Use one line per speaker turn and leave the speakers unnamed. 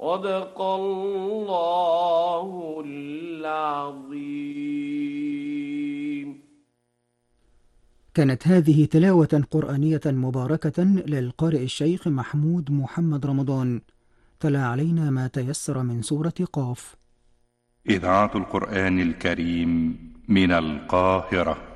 صدق الله العظيم.
كانت هذه تلاوة قرآنية مباركة للقارئ الشيخ محمود محمد رمضان، تلا علينا ما تيسر من سورة قاف.
إذاعة القرآن الكريم من القاهرة.